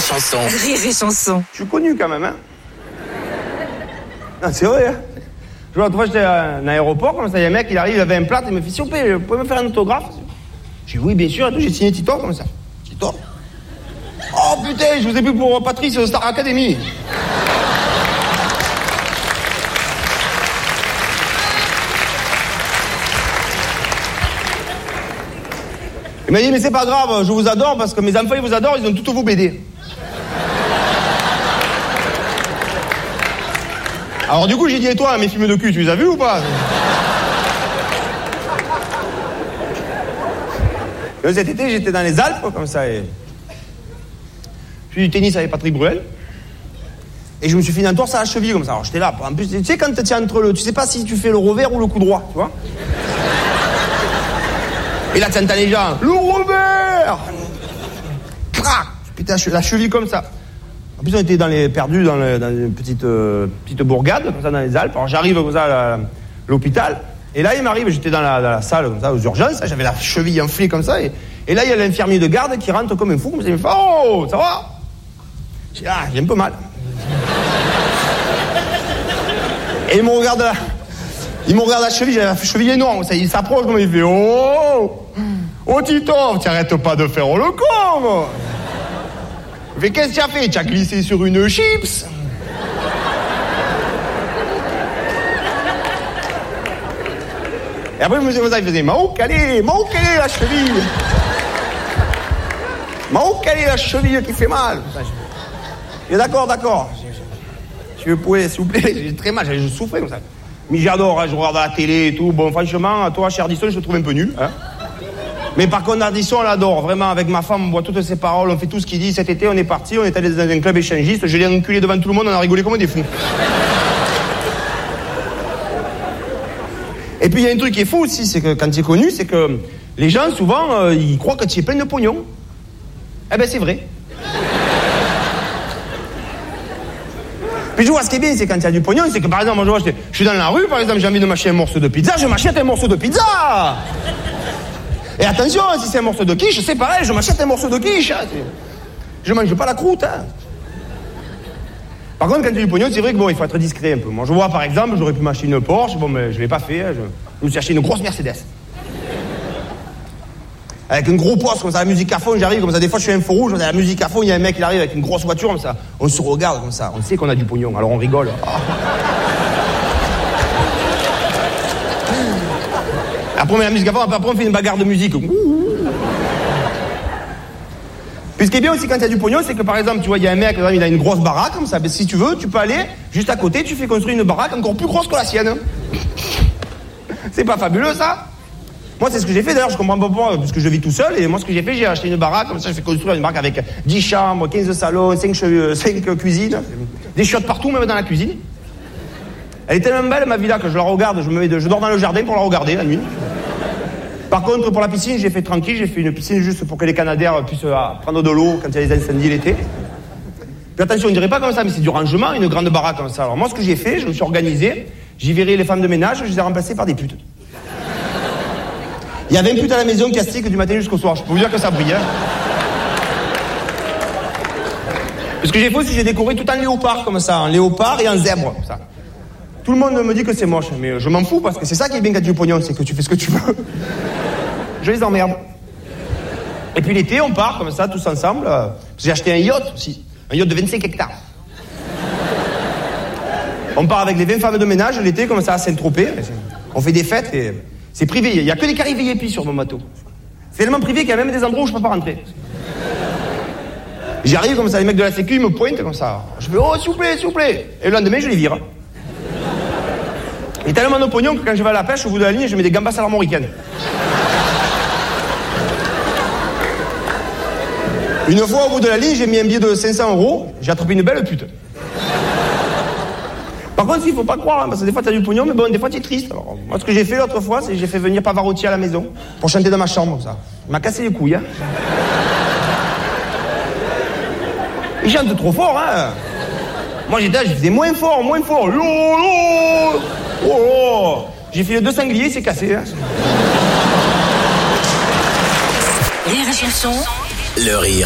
Chanson. Rire et Chanson. Je suis connu quand même, hein. Ah, c'est vrai, hein. L'autre fois, j'étais à un aéroport, comme ça, il y a un mec, il arrive, il avait un plat, il me fait, s'il vous plaît, vous pouvez me faire un autographe? J'ai dit, oui, bien sûr, et tout, j'ai signé Tito, comme ça. Tito? Oh putain, je vous ai vu pour Patrice Star Academy. Il m'a dit, mais c'est pas grave, je vous adore parce que mes enfants, ils vous adorent, ils ont toutes vos BD. Alors du coup, j'ai dit, et toi, mes films de cul, tu les as vus ou pas? Et cet été, j'étais dans les Alpes, comme ça, et... Je suis du tennis avec Patrick Bruel. Et je me suis fait une entorse à la cheville, comme ça. Alors j'étais là, en plus, tu sais, quand tu tiens entre le... Tu sais pas si tu fais le revers ou le coup droit, tu vois? Et là, tu entends les gens, le revers! Crac! Putain, la cheville comme ça. En plus, on était perdus dans une petite bourgade, comme ça, dans les Alpes. Alors, j'arrive comme ça à l'hôpital. Et là, il m'arrive, j'étais dans la salle, comme ça, aux urgences. J'avais la cheville enflée comme ça. Et là, il y a l'infirmier de garde qui rentre comme un fou. Comme ça, il me fait, oh, ça va? J'ai dit, ah, j'ai un peu mal. Et il me regarde là. Il me regarde la cheville, j'avais la cheville énorme. Ça, il s'approche, comme il fait, oh, Tito, tu arrêtes pas de faire le con. Mais qu'est-ce que tu as fait? Tu as glissé sur une chips? Et après, monsieur Mosa, il faisait, m'a calé la cheville. M'a calé la cheville qui fait mal. Et d'accord. Si vous pouvez, s'il vous plaît, j'ai très mal, je souffrais comme ça. Mais j'adore, hein, je regarde à la télé et tout. Bon, franchement, toi, chez Ardisson, je te trouve un peu nul. Hein. Mais par contre, Ardisson, on l'adore. Vraiment, avec ma femme, on voit toutes ses paroles, on fait tout ce qu'il dit. Cet été, on est parti, on est allé dans un club échangiste. Je l'ai enculé devant tout le monde, on a rigolé comme des fous. Et puis, il y a un truc qui est fou aussi, c'est que quand tu es connu, c'est que les gens, souvent, ils croient que tu es plein de pognon. Eh ben, c'est vrai. Puis je vois, ce qui est bien, c'est quand il y a du pognon, c'est que par exemple, moi, je suis dans la rue, par exemple, j'ai envie de m'acheter un morceau de pizza, je m'achète un morceau de pizza. Et attention, si c'est un morceau de quiche, c'est pareil, je m'achète un morceau de quiche. Hein. Je mange pas la croûte. Hein. Par contre, quand il y a du pognon, c'est vrai que bon, il faut être discret un peu. Moi, je vois, par exemple, j'aurais pu m'acheter une Porsche, bon, mais je l'ai pas fait. Hein, je me suis acheté une grosse Mercedes. Avec un gros poste, comme ça, la musique à fond, j'arrive, comme ça, des fois, je suis un feu rouge, on a la musique à fond, il y a un mec qui arrive avec une grosse voiture, comme ça. On se regarde, comme ça, on sait qu'on a du pognon, alors on rigole. Après, on met la musique à fond, après, on fait une bagarre de musique. Puis ce qui est bien aussi quand il y a du pognon, c'est que par exemple, tu vois, il y a un mec, il a une grosse baraque, comme ça, mais si tu veux, tu peux aller juste à côté, tu fais construire une baraque encore plus grosse que la sienne. C'est pas fabuleux, ça? Moi, c'est ce que j'ai fait, d'ailleurs, je comprends pas pourquoi, parce que je vis tout seul, et moi, ce que j'ai fait, j'ai acheté une baraque, comme ça, je fais construire une baraque avec 10 chambres, 15 salons, 5 cuisines, des chiottes partout, même dans la cuisine. Elle est tellement belle, ma villa, que je la regarde, je dors dans le jardin pour la regarder, la nuit. Par contre, pour la piscine, j'ai fait tranquille, j'ai fait une piscine juste pour que les Canadaires puissent prendre de l'eau quand il y a des incendies l'été. Puis attention, on dirait pas comme ça, mais c'est du rangement, une grande baraque comme ça. Alors moi, ce que j'ai fait, je me suis organisé, j'ai viré les femmes de ménage, je les ai remplacées par des putes. Il y avait une pute à la maison qui astique du matin jusqu'au soir. Je peux vous dire que ça brille. Hein. Ce que j'ai fait aussi, j'ai décoré tout en léopard comme ça, en léopard et en zèbre. Comme ça. Tout le monde me dit que c'est moche, mais je m'en fous parce que c'est ça qui est bien quand tu as du pognon, c'est que tu fais ce que tu veux. Je les emmerde. Et puis l'été, on part comme ça, tous ensemble. J'ai acheté un yacht aussi, un yacht de 25 hectares. On part avec les 20 femmes de ménage l'été comme ça à Saint-Tropez. On fait des fêtes et... C'est privé, il n'y a que des carrés VIP sur mon bateau. C'est tellement privé qu'il y a même des endroits où je ne peux pas rentrer. J'arrive comme ça, les mecs de la sécu ils me pointent comme ça. Je fais, oh, s'il vous plaît. Et le lendemain, je les vire. Il y a tellement de pognon que quand je vais à la pêche, au bout de la ligne, je mets des gambas à l'armoricaine. Une fois, au bout de la ligne, j'ai mis un billet de 500 €, j'ai attrapé une belle pute. Par contre, il faut pas croire, hein, parce que des fois, t'as du pognon, mais bon, des fois, t'es triste. Alors, moi, ce que j'ai fait l'autre fois, c'est que j'ai fait venir Pavarotti à la maison pour chanter dans ma chambre, comme ça. Il m'a cassé les couilles, hein. Il chante trop fort, hein. Moi, j'étais là, je faisais moins fort. Oh. J'ai fait les 2 sangliers, c'est cassé, hein. Rire et Chanson. Le rire